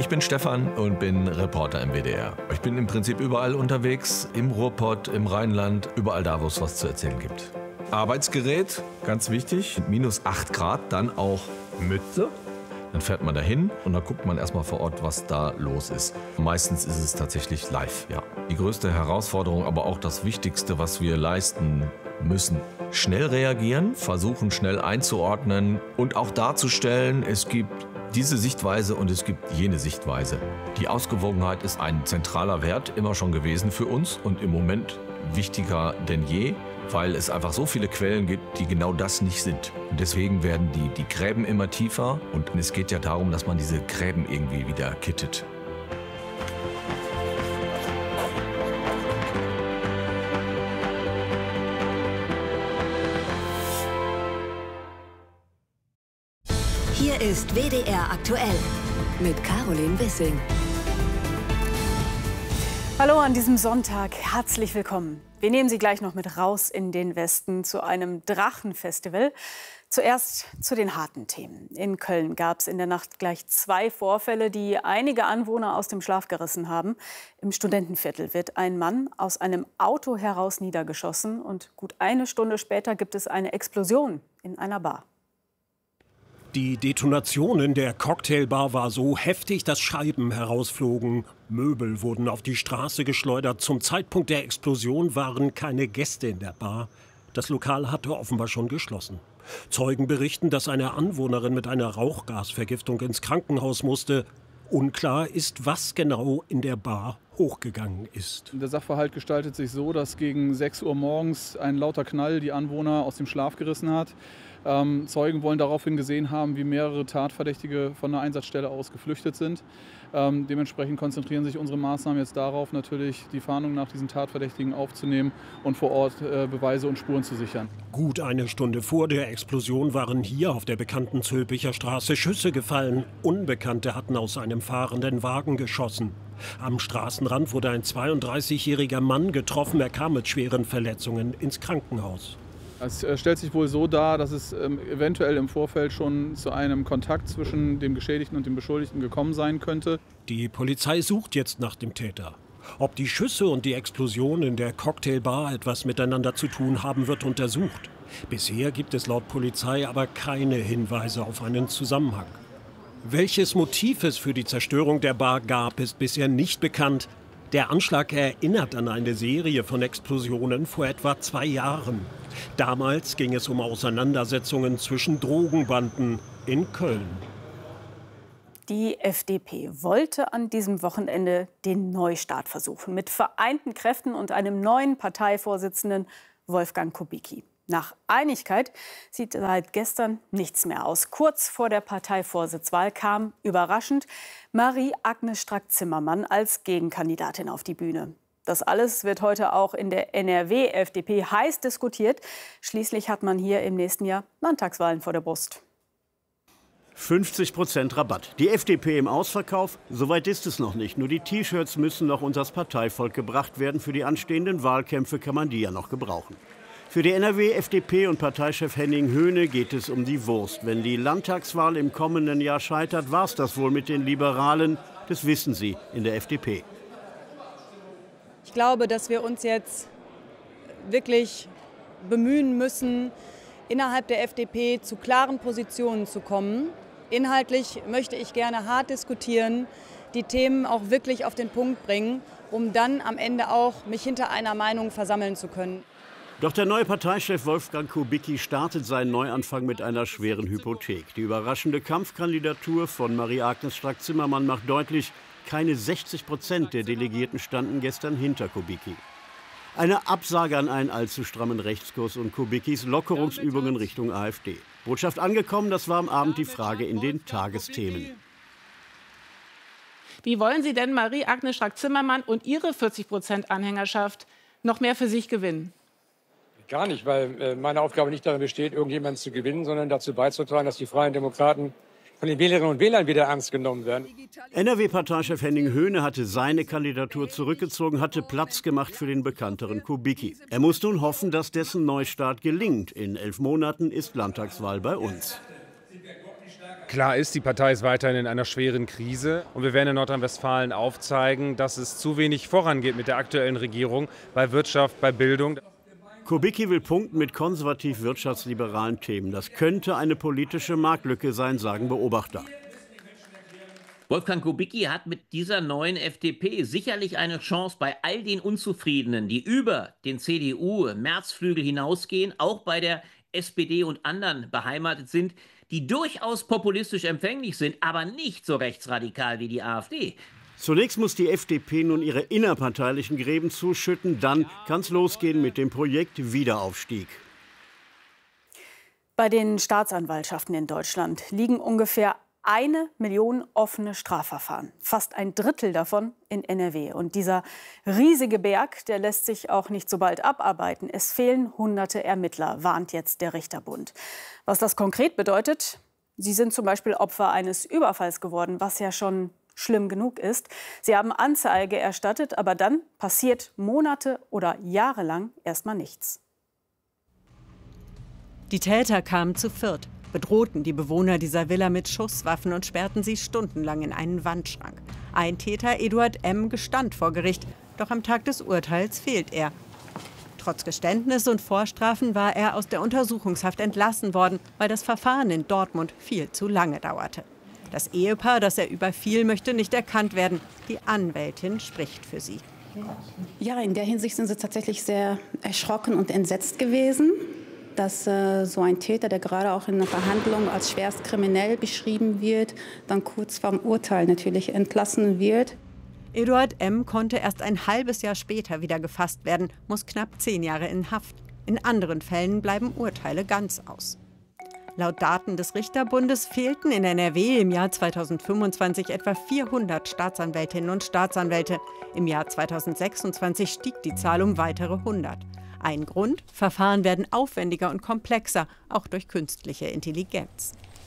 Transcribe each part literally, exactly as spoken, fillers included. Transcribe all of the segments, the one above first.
Ich bin Stefan und bin Reporter im W D R. Ich bin im Prinzip überall unterwegs, im Ruhrpott, im Rheinland, überall da, wo es was zu erzählen gibt. Arbeitsgerät, ganz wichtig, minus acht Grad, dann auch Mütze. Dann fährt man dahin und dann guckt man erstmal vor Ort, was da los ist. Meistens ist es tatsächlich live, ja. Die größte Herausforderung, aber auch das Wichtigste, was wir leisten müssen. Schnell reagieren, versuchen schnell einzuordnen und auch darzustellen, es gibt diese Sichtweise und es gibt jene Sichtweise. Die Ausgewogenheit ist ein zentraler Wert immer schon gewesen für uns und im Moment wichtiger denn je, weil es einfach so viele Quellen gibt, die genau das nicht sind. Und deswegen werden die, die Gräben immer tiefer und es geht ja darum, dass man diese Gräben irgendwie wieder kittet. Hier ist W D R aktuell mit Caroline Wissing. Hallo an diesem Sonntag, herzlich willkommen. Wir nehmen Sie gleich noch mit raus in den Westen zu einem Drachenfestival. Zuerst zu den harten Themen. In Köln gab es in der Nacht gleich zwei Vorfälle, die einige Anwohner aus dem Schlaf gerissen haben. Im Studentenviertel wird ein Mann aus einem Auto heraus niedergeschossen und gut eine Stunde später gibt es eine Explosion in einer Bar. Die Detonation in der Cocktailbar war so heftig, dass Scheiben herausflogen. Möbel wurden auf die Straße geschleudert. Zum Zeitpunkt der Explosion waren keine Gäste in der Bar. Das Lokal hatte offenbar schon geschlossen. Zeugen berichten, dass eine Anwohnerin mit einer Rauchgasvergiftung ins Krankenhaus musste. Unklar ist, was genau in der Bar hochgegangen ist. Der Sachverhalt gestaltet sich so, dass gegen sechs Uhr morgens ein lauter Knall die Anwohner aus dem Schlaf gerissen hat. Ähm, Zeugen wollen daraufhin gesehen haben, wie mehrere Tatverdächtige von der Einsatzstelle aus geflüchtet sind. Ähm, dementsprechend konzentrieren sich unsere Maßnahmen jetzt darauf, natürlich die Fahndung nach diesen Tatverdächtigen aufzunehmen und vor Ort äh, Beweise und Spuren zu sichern. Gut eine Stunde vor der Explosion waren hier auf der bekannten Zülpicher Straße Schüsse gefallen. Unbekannte hatten aus einem fahrenden Wagen geschossen. Am Straßenrand wurde ein zweiunddreißigjähriger Mann getroffen. Er kam mit schweren Verletzungen ins Krankenhaus. Es stellt sich wohl so dar, dass es ähm, eventuell im Vorfeld schon zu einem Kontakt zwischen dem Geschädigten und dem Beschuldigten gekommen sein könnte. Die Polizei sucht jetzt nach dem Täter. Ob die Schüsse und die Explosion in der Cocktailbar etwas miteinander zu tun haben, wird untersucht. Bisher gibt es laut Polizei aber keine Hinweise auf einen Zusammenhang. Welches Motiv es für die Zerstörung der Bar gab, ist bisher nicht bekannt. Der Anschlag erinnert an eine Serie von Explosionen vor etwa zwei Jahren. Damals ging es um Auseinandersetzungen zwischen Drogenbanden in Köln. Die F D P wollte an diesem Wochenende den Neustart versuchen. Mit vereinten Kräften und einem neuen Parteivorsitzenden, Wolfgang Kubicki. Nach Einigkeit sieht seit gestern nichts mehr aus. Kurz vor der Parteivorsitzwahl kam überraschend Marie-Agnes Strack-Zimmermann als Gegenkandidatin auf die Bühne. Das alles wird heute auch in der N R W-F D P heiß diskutiert. Schließlich hat man hier im nächsten Jahr Landtagswahlen vor der Brust. fünfzig Prozent Rabatt. Die F D P im Ausverkauf? Soweit ist es noch nicht. Nur die T-Shirts müssen noch unters Parteivolk gebracht werden. Für die anstehenden Wahlkämpfe kann man die ja noch gebrauchen. Für die N R W-F D P und Parteichef Henning Höhne geht es um die Wurst. Wenn die Landtagswahl im kommenden Jahr scheitert, war es das wohl mit den Liberalen. Das wissen sie in der F D P. Ich glaube, dass wir uns jetzt wirklich bemühen müssen, innerhalb der F D P zu klaren Positionen zu kommen. Inhaltlich möchte ich gerne hart diskutieren, die Themen auch wirklich auf den Punkt bringen, um dann am Ende auch mich hinter einer Meinung versammeln zu können. Doch der neue Parteichef Wolfgang Kubicki startet seinen Neuanfang mit einer schweren Hypothek. Die überraschende Kampfkandidatur von Marie-Agnes Strack-Zimmermann macht deutlich, keine sechzig Prozent der Delegierten standen gestern hinter Kubicki. Eine Absage an einen allzu strammen Rechtskurs und Kubickis Lockerungsübungen Richtung AfD. Botschaft angekommen, das war am Abend die Frage in den Tagesthemen. Wie wollen Sie denn Marie-Agnes Strack-Zimmermann und ihre vierzig Prozent Anhängerschaft noch mehr für sich gewinnen? Gar nicht, weil meine Aufgabe nicht darin besteht, irgendjemanden zu gewinnen, sondern dazu beizutragen, dass die Freien Demokraten von den Wählerinnen und Wählern wieder ernst genommen werden. N R W-Parteichef Henning Höhne hatte seine Kandidatur zurückgezogen, hatte Platz gemacht für den bekannteren Kubicki. Er muss nun hoffen, dass dessen Neustart gelingt. In elf Monaten ist Landtagswahl bei uns. Klar ist, die Partei ist weiterhin in einer schweren Krise und wir werden in Nordrhein-Westfalen aufzeigen, dass es zu wenig vorangeht mit der aktuellen Regierung bei Wirtschaft, bei Bildung. Kubicki will punkten mit konservativ-wirtschaftsliberalen Themen. Das könnte eine politische Marktlücke sein, sagen Beobachter. Wolfgang Kubicki hat mit dieser neuen F D P sicherlich eine Chance, bei all den Unzufriedenen, die über den C D U-Märzflügel hinausgehen, auch bei der S P D und anderen beheimatet sind, die durchaus populistisch empfänglich sind, aber nicht so rechtsradikal wie die AfD. Zunächst muss die F D P nun ihre innerparteilichen Gräben zuschütten, dann kann es losgehen mit dem Projekt Wiederaufstieg. Bei den Staatsanwaltschaften in Deutschland liegen ungefähr eine Million offene Strafverfahren. Fast ein Drittel davon in N R W. Und dieser riesige Berg, der lässt sich auch nicht so bald abarbeiten. Es fehlen hunderte Ermittler, warnt jetzt der Richterbund. Was das konkret bedeutet? Sie sind zum Beispiel Opfer eines Überfalls geworden, was ja schon schlimm genug ist. Sie haben Anzeige erstattet, aber dann passiert Monate oder Jahre lang erstmal nichts. Die Täter kamen zu viert, bedrohten die Bewohner dieser Villa mit Schusswaffen und sperrten sie stundenlang in einen Wandschrank. Ein Täter, Eduard M., gestand vor Gericht, doch am Tag des Urteils fehlt er. Trotz Geständnis und Vorstrafen war er aus der Untersuchungshaft entlassen worden, weil das Verfahren in Dortmund viel zu lange dauerte. Das Ehepaar, das er überfiel, möchte nicht erkannt werden. Die Anwältin spricht für sie. Ja, in der Hinsicht sind sie tatsächlich sehr erschrocken und entsetzt gewesen, dass äh, so ein Täter, der gerade auch in einer Verhandlung als schwerst kriminell beschrieben wird, dann kurz vorm Urteil natürlich entlassen wird. Eduard M. konnte erst ein halbes Jahr später wieder gefasst werden, muss knapp zehn Jahre in Haft. In anderen Fällen bleiben Urteile ganz aus. Laut Daten des Richterbundes fehlten in N R W im Jahr zweitausendfünfundzwanzig etwa vierhundert Staatsanwältinnen und Staatsanwälte. Im Jahr zweitausendsechsundzwanzig stieg die Zahl um weitere hundert. Ein Grund: Verfahren werden aufwendiger und komplexer, auch durch künstliche Intelligenz.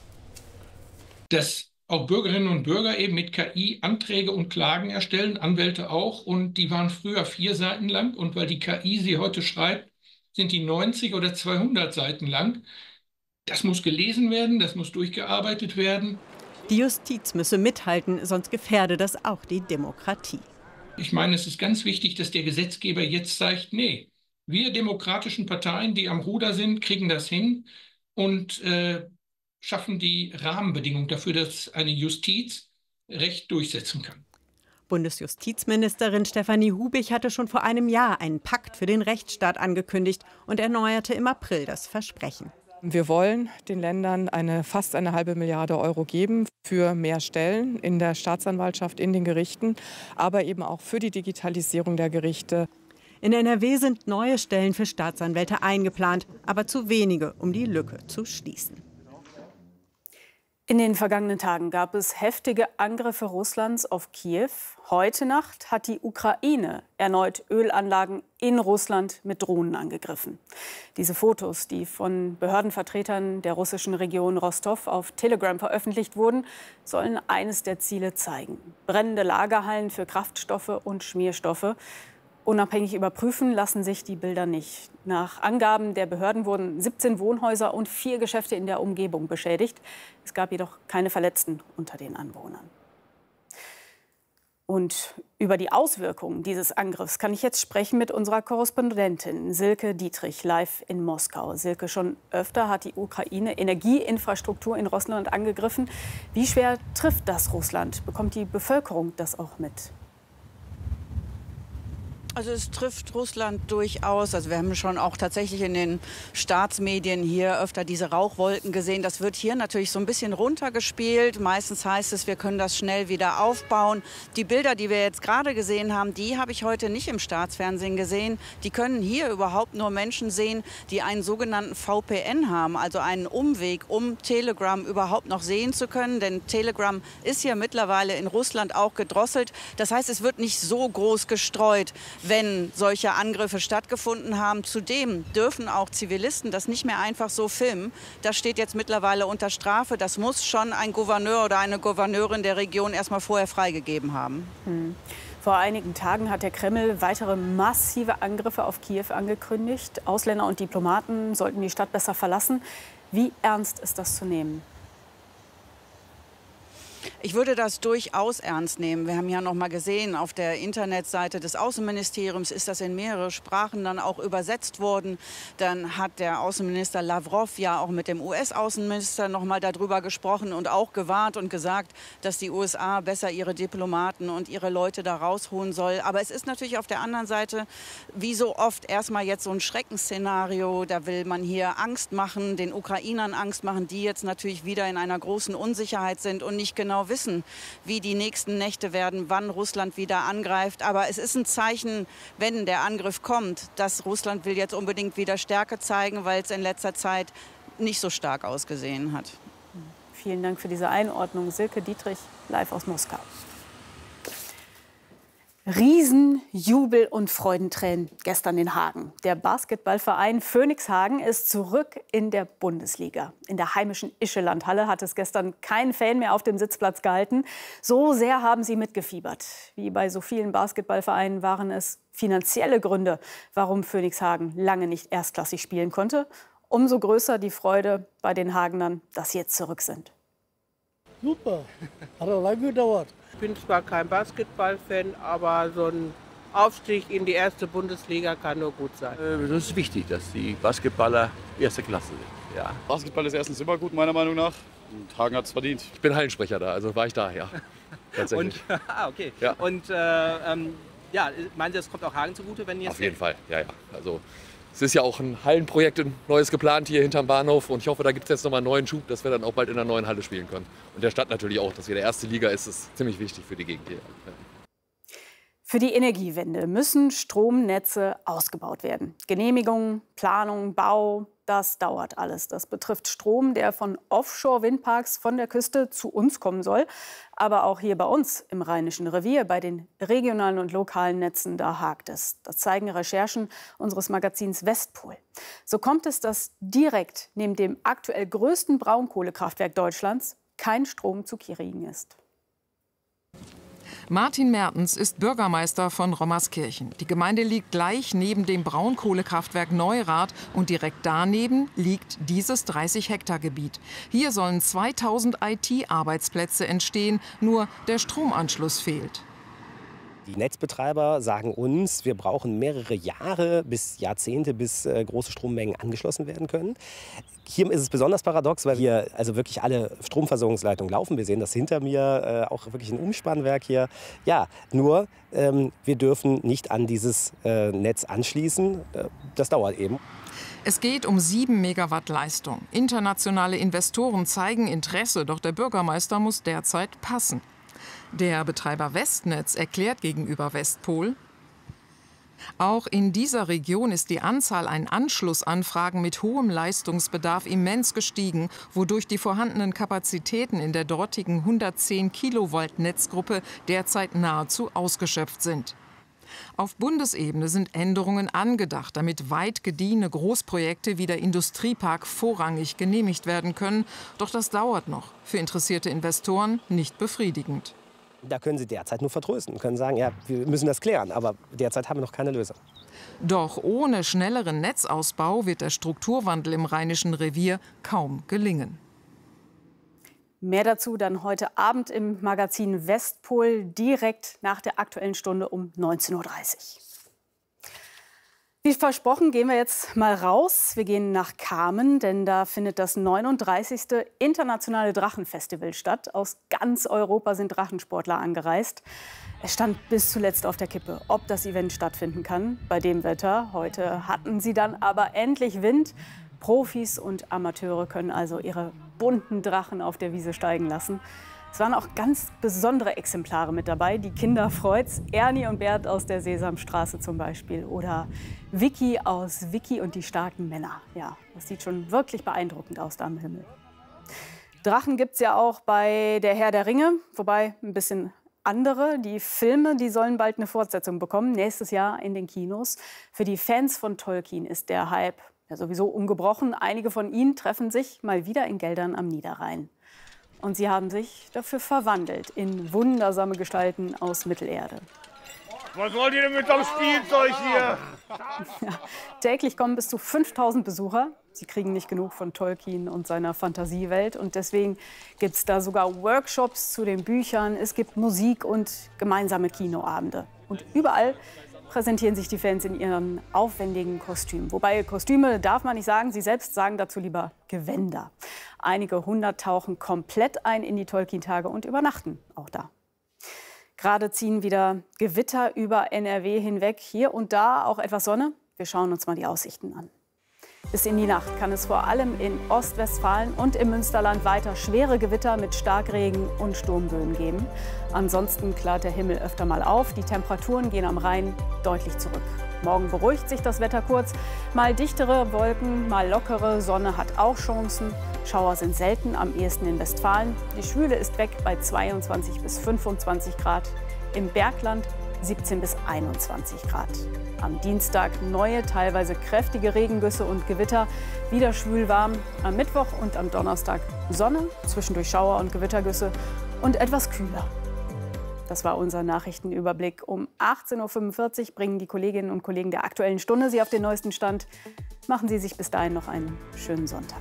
Dass auch Bürgerinnen und Bürger eben mit K I Anträge und Klagen erstellen, Anwälte auch, und die waren früher vier Seiten lang, und weil die K I sie heute schreibt, sind die neunzig oder zweihundert Seiten lang. Das muss gelesen werden, das muss durchgearbeitet werden. Die Justiz müsse mithalten, sonst gefährde das auch die Demokratie. Ich meine, es ist ganz wichtig, dass der Gesetzgeber jetzt sagt, nee, wir demokratischen Parteien, die am Ruder sind, kriegen das hin und äh, schaffen die Rahmenbedingungen dafür, dass eine Justiz Recht durchsetzen kann. Bundesjustizministerin Stefanie Hubig hatte schon vor einem Jahr einen Pakt für den Rechtsstaat angekündigt und erneuerte im April das Versprechen. Wir wollen den Ländern eine, fast eine halbe Milliarde Euro geben für mehr Stellen in der Staatsanwaltschaft, in den Gerichten, aber eben auch für die Digitalisierung der Gerichte. In N R W sind neue Stellen für Staatsanwälte eingeplant, aber zu wenige, um die Lücke zu schließen. In den vergangenen Tagen gab es heftige Angriffe Russlands auf Kiew. Heute Nacht hat die Ukraine erneut Ölanlagen in Russland mit Drohnen angegriffen. Diese Fotos, die von Behördenvertretern der russischen Region Rostov auf Telegram veröffentlicht wurden, sollen eines der Ziele zeigen: brennende Lagerhallen für Kraftstoffe und Schmierstoffe. Unabhängig überprüfen lassen sich die Bilder nicht. Nach Angaben der Behörden wurden siebzehn Wohnhäuser und vier Geschäfte in der Umgebung beschädigt. Es gab jedoch keine Verletzten unter den Anwohnern. Und über die Auswirkungen dieses Angriffs kann ich jetzt sprechen mit unserer Korrespondentin Silke Dietrich, live in Moskau. Silke, schon öfter hat die Ukraine Energieinfrastruktur in Russland angegriffen. Wie schwer trifft das Russland? Bekommt die Bevölkerung das auch mit? Also es trifft Russland durchaus. Also wir haben schon auch tatsächlich in den Staatsmedien hier öfter diese Rauchwolken gesehen. Das wird hier natürlich so ein bisschen runtergespielt. Meistens heißt es, wir können das schnell wieder aufbauen. Die Bilder, die wir jetzt gerade gesehen haben, die habe ich heute nicht im Staatsfernsehen gesehen. Die können hier überhaupt nur Menschen sehen, die einen sogenannten V P N haben, also einen Umweg, um Telegram überhaupt noch sehen zu können. Denn Telegram ist ja mittlerweile in Russland auch gedrosselt. Das heißt, es wird nicht so groß gestreut, wenn solche Angriffe stattgefunden haben. Zudem dürfen auch Zivilisten das nicht mehr einfach so filmen. Das steht jetzt mittlerweile unter Strafe. Das muss schon ein Gouverneur oder eine Gouverneurin der Region erst mal vorher freigegeben haben. Hm. Vor einigen Tagen hat der Kreml weitere massive Angriffe auf Kiew angekündigt. Ausländer und Diplomaten sollten die Stadt besser verlassen. Wie ernst ist das zu nehmen? Ich würde das durchaus ernst nehmen. Wir haben ja noch mal gesehen, auf der Internetseite des Außenministeriums ist das in mehrere Sprachen dann auch übersetzt worden. Dann hat der Außenminister Lavrov ja auch mit dem U S-Außenminister noch mal darüber gesprochen und auch gewarnt und gesagt, dass die U S A besser ihre Diplomaten und ihre Leute da rausholen soll. Aber es ist natürlich auf der anderen Seite, wie so oft, erstmal jetzt so ein Schreckensszenario. Da will man hier Angst machen, den Ukrainern Angst machen, die jetzt natürlich wieder in einer großen Unsicherheit sind und nicht genau wissen, wie die nächsten Nächte werden, wann Russland wieder angreift. Aber es ist ein Zeichen, wenn der Angriff kommt, dass Russland will jetzt unbedingt wieder Stärke zeigen, weil es in letzter Zeit nicht so stark ausgesehen hat. Vielen Dank für diese Einordnung. Silke Dietrich, live aus Moskau. Riesenjubel und Freudentränen gestern in Hagen. Der Basketballverein Phönix Hagen ist zurück in der Bundesliga. In der heimischen Ischelandhalle hat es gestern keinen Fan mehr auf dem Sitzplatz gehalten. So sehr haben sie mitgefiebert. Wie bei so vielen Basketballvereinen waren es finanzielle Gründe, warum Phönix Hagen lange nicht erstklassig spielen konnte. Umso größer die Freude bei den Hagenern, dass sie jetzt zurück sind. Super, hat auch lange gedauert. Ich bin zwar kein Basketballfan, aber so ein Aufstieg in die erste Bundesliga kann nur gut sein. Das ist wichtig, dass die Basketballer erste Klasse sind. Ja. Basketball ist erstens immer gut, meiner Meinung nach. Und Hagen hat es verdient. Ich bin Hallensprecher da, also war ich da, ja. Tatsächlich. Und, ah, okay. Ja. Und äh, ähm, ja, meinen Sie, das kommt auch Hagen zugute, wenn jetzt... Auf jeden Fall, ja, ja. Also, es ist ja auch ein Hallenprojekt, ein neues geplant hier hinterm Bahnhof. Und ich hoffe, da gibt es jetzt noch mal einen neuen Schub, dass wir dann auch bald in der neuen Halle spielen können. Und der Stadt natürlich auch, dass wir der erste Liga ist, ist ziemlich wichtig für die Gegend hier. Ja. Für die Energiewende müssen Stromnetze ausgebaut werden. Genehmigungen, Planung, Bau, das dauert alles. Das betrifft Strom, der von Offshore-Windparks von der Küste zu uns kommen soll. Aber auch hier bei uns im Rheinischen Revier, bei den regionalen und lokalen Netzen, da hakt es. Das zeigen Recherchen unseres Magazins Westpol. So kommt es, dass direkt neben dem aktuell größten Braunkohlekraftwerk Deutschlands kein Strom zu kriegen ist. Martin Mertens ist Bürgermeister von Rommerskirchen. Die Gemeinde liegt gleich neben dem Braunkohlekraftwerk Neurath und direkt daneben liegt dieses dreißig Hektar Gebiet. Hier sollen zweitausend I T-Arbeitsplätze entstehen, nur der Stromanschluss fehlt. Die Netzbetreiber sagen uns, wir brauchen mehrere Jahre bis Jahrzehnte, bis äh, große Strommengen angeschlossen werden können. Hier ist es besonders paradox, weil hier also wirklich alle Stromversorgungsleitungen laufen. Wir sehen das hinter mir, äh, auch wirklich ein Umspannwerk hier. Ja, nur ähm, wir dürfen nicht an dieses äh, Netz anschließen. Äh, das dauert eben. Es geht um sieben Megawatt Leistung. Internationale Investoren zeigen Interesse, doch der Bürgermeister muss derzeit passen. Der Betreiber Westnetz erklärt gegenüber Westpol: Auch in dieser Region ist die Anzahl an Anschlussanfragen mit hohem Leistungsbedarf immens gestiegen, wodurch die vorhandenen Kapazitäten in der dortigen hundertzehn Kilovolt Netzgruppe derzeit nahezu ausgeschöpft sind. Auf Bundesebene sind Änderungen angedacht, damit weit gediehene Großprojekte wie der Industriepark vorrangig genehmigt werden können. Doch das dauert noch. Für interessierte Investoren nicht befriedigend. Da können Sie derzeit nur vertrösten und können sagen, ja, wir müssen das klären. Aber derzeit haben wir noch keine Lösung. Doch ohne schnelleren Netzausbau wird der Strukturwandel im Rheinischen Revier kaum gelingen. Mehr dazu dann heute Abend im Magazin Westpol, direkt nach der Aktuellen Stunde um neunzehn Uhr dreißig. Wie versprochen gehen wir jetzt mal raus. Wir gehen nach Kamen, denn da findet das neununddreißigste Internationale Drachenfestival statt. Aus ganz Europa sind Drachensportler angereist. Es stand bis zuletzt auf der Kippe, ob das Event stattfinden kann bei dem Wetter. Heute hatten sie dann aber endlich Wind. Profis und Amateure können also ihre bunten Drachen auf der Wiese steigen lassen. Es waren auch ganz besondere Exemplare mit dabei. Die Kinder freut's. Ernie und Bert aus der Sesamstraße zum Beispiel. Oder Vicky aus Vicky und die starken Männer. Ja, das sieht schon wirklich beeindruckend aus da am Himmel. Drachen gibt es ja auch bei Der Herr der Ringe. Wobei ein bisschen andere. Die Filme, die sollen bald eine Fortsetzung bekommen. Nächstes Jahr in den Kinos. Für die Fans von Tolkien ist der Hype ja sowieso ungebrochen. Einige von ihnen treffen sich mal wieder in Geldern am Niederrhein. Und sie haben sich dafür verwandelt in wundersame Gestalten aus Mittelerde. Was wollt ihr denn mit dem Spielzeug hier? Ja, täglich kommen bis zu fünftausend Besucher. Sie kriegen nicht genug von Tolkien und seiner Fantasiewelt. Und deswegen gibt es da sogar Workshops zu den Büchern. Es gibt Musik und gemeinsame Kinoabende. Und überall präsentieren sich die Fans in ihren aufwendigen Kostümen. Wobei Kostüme darf man nicht sagen, sie selbst sagen dazu lieber Gewänder. Einige hundert tauchen komplett ein in die Tolkien-Tage und übernachten auch da. Gerade ziehen wieder Gewitter über N R W hinweg. Hier und da auch etwas Sonne. Wir schauen uns mal die Aussichten an. Bis in die Nacht kann es vor allem in Ostwestfalen und im Münsterland weiter schwere Gewitter mit Starkregen und Sturmböen geben. Ansonsten klart der Himmel öfter mal auf. Die Temperaturen gehen am Rhein deutlich zurück. Morgen beruhigt sich das Wetter kurz. Mal dichtere Wolken, mal lockere. Sonne hat auch Chancen. Schauer sind selten, am ehesten in Westfalen. Die Schwüle ist weg bei zweiundzwanzig bis fünfundzwanzig Grad. Im Bergland siebzehn bis einundzwanzig Grad. Am Dienstag neue, teilweise kräftige Regengüsse und Gewitter. Wieder schwül warm. Am Mittwoch und am Donnerstag Sonne, zwischendurch Schauer und Gewittergüsse und etwas kühler. Das war unser Nachrichtenüberblick. Um achtzehn Uhr fünfundvierzig bringen die Kolleginnen und Kollegen der Aktuellen Stunde Sie auf den neuesten Stand. Machen Sie sich bis dahin noch einen schönen Sonntag.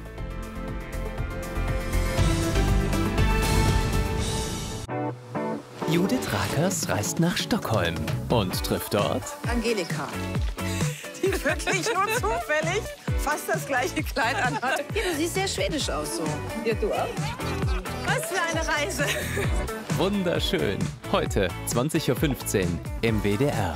Judith Rakers reist nach Stockholm und trifft dort Angelika, die wirklich nur zufällig fast das gleiche Kleid anhat. Ja, du siehst sehr schwedisch aus so. Ja, du auch. Was für eine Reise. Wunderschön. Heute zwanzig Uhr fünfzehn im W D R.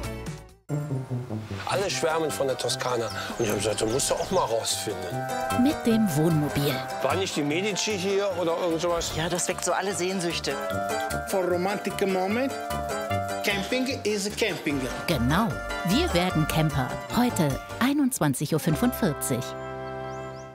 Alle schwärmen von der Toskana. Und ich habe gesagt, du musst du auch mal rausfinden. Mit dem Wohnmobil. War nicht die Medici hier oder irgend sowas? Ja, das weckt so alle Sehnsüchte. For romantic moment, camping is camping. Genau. Wir werden Camper. Heute einundzwanzig Uhr fünfundvierzig.